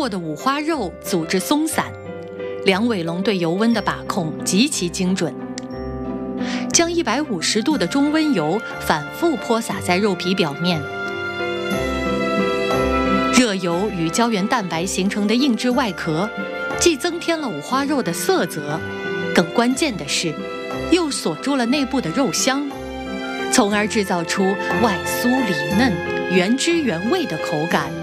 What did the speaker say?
过的五花肉组织松散，梁伟龙对油温的把控极其精准。将150度的中温油反复泼洒在肉皮表面，热油与胶原蛋白形成的硬质外壳，既增添了五花肉的色泽，更关键的是，又锁住了内部的肉香，从而制造出外酥里嫩、原汁原味的口感。